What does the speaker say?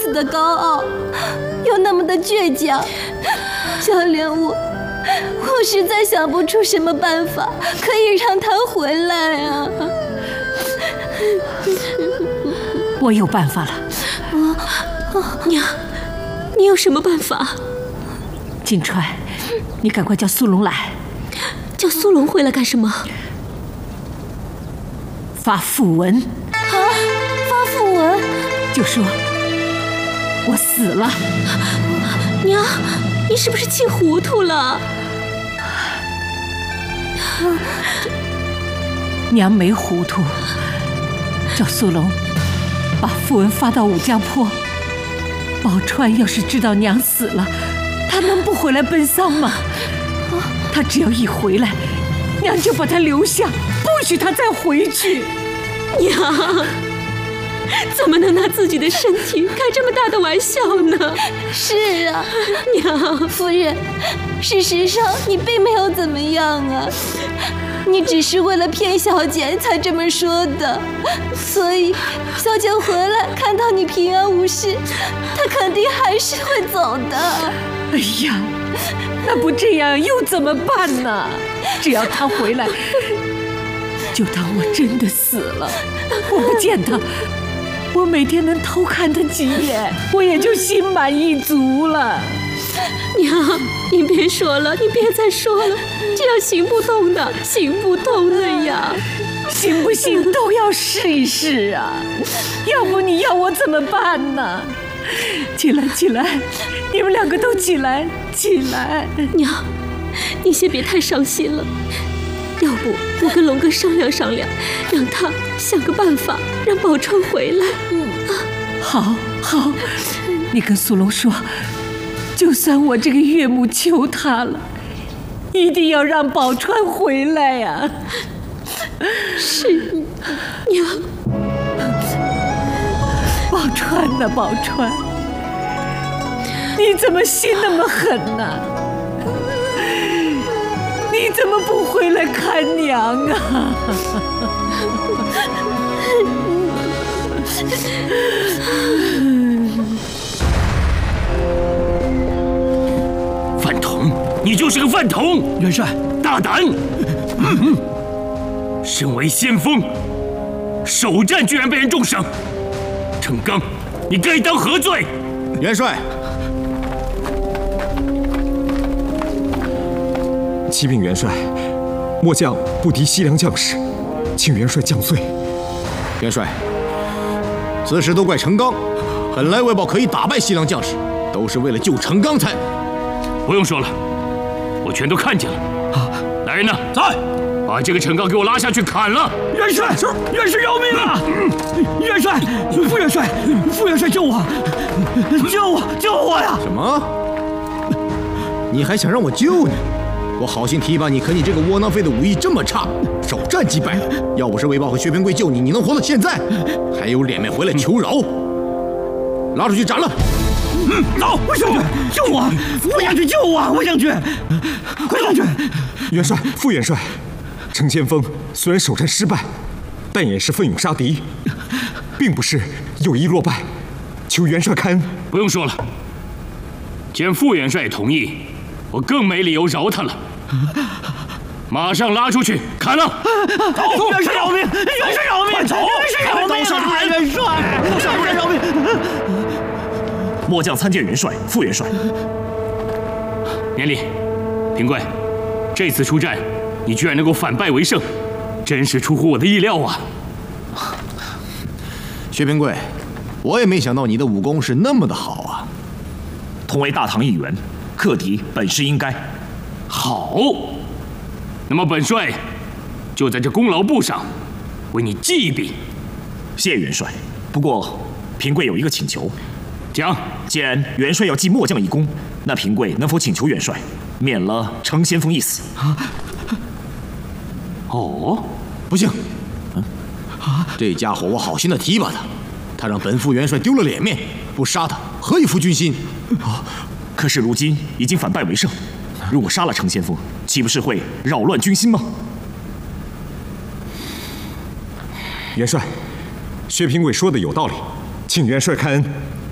此的高傲，又那么的倔强，小莲，我实在想不出什么办法可以让他回来啊！ 我有办法了。 娘，你有什么办法？ 金钏，你赶快叫苏龙来。 叫苏龙回来干什么？ 发讣文。 啊，发讣文？ 就说我死了。 娘，你是不是气糊涂了？ 娘没糊涂，叫苏龙把讣文发到武江坡。宝钏要是知道娘死了，他能不回来奔丧吗？他只要一回来，娘就把他留下，不许他再回去。 娘，怎么能拿自己的身体开这么大的玩笑呢？ 是啊， 娘， 夫人，事实上你并没有怎么样啊，你只是为了骗小姐才这么说的，所以小姐回来看到你平安无事，她肯定还是会走的。 哎呀，那不这样又怎么办呢？只要他回来，就当我真的死了。我不见他，我每天能偷看他几眼，我也就心满意足了。 娘，你别说了，你别再说了，这样行不通的，行不通的呀！ 行不行都要试一试啊，要不你要我怎么办呢？起来，起来，你们两个都起来，起来！ 娘，你先别太伤心了，要不我跟龙哥商量商量，让他想个办法让宝钏回来。 好，好，你跟苏龙说，就算我这个岳母求他了，一定要让宝钏回来呀！ 是，娘。 宝钏呐，宝钏，你怎么心那么狠呢？你怎么不回来看娘啊？ 饭桶，你就是个饭桶！ 元帅， 大胆！身为先锋，首战居然被人重赏，程刚，你该当何罪？ 元帅， 启禀元帅，末将不敌西凉将士，请元帅降罪。 元帅，此事都怪程刚，本来外报可以打败西凉将士，都是为了救程刚才。 不用说了，我全都看见了。来人呐，在！把这个程刚给我拉下去砍了！ 元帅，是元帅饶命啊！元帅，副元帅，副元帅救我！救我！救我呀！什么？你还想让我救你？我好心提拔你，可你这个窝囊废的武艺这么差，首战即败。要不是魏豹和薛平贵救你，你能活到现在？还有脸面回来求饶？拉出去斩了！走！魏将军，救我！副将军救我！魏将军，快上去！ 元帅，副元帅，程先锋虽然首战失败，但也是奋勇杀敌，并不是有意落败，求元帅开恩。 不用说了，既然副元帅也同意，我更没理由饶他了。马上拉出去砍了！ 走！元帅饶命！元帅饶命！走！元帅饶命！元帅！元帅饶命！ 末将参见元帅、副元帅。 年里，平贵，这次出战，你居然能够反败为胜，真是出乎我的意料啊！ 薛平贵，我也没想到你的武功是那么的好啊！ 同为大唐一员，克敌本是应该。 好，那么本帅就在这功劳簿上为你记一笔。 谢元帅。不过，平贵有一个请求。 讲， 既然元帅要记末将一功，那平贵能否请求元帅免了程先锋一死？ 哦， 不行，这家伙我好心的提拔他，他让本副元帅丢了脸面，不杀他何以服军心？ 可是如今已经反败为胜，如果杀了程先锋，岂不是会扰乱军心吗？ 元帅，薛平贵说的有道理，请元帅开恩。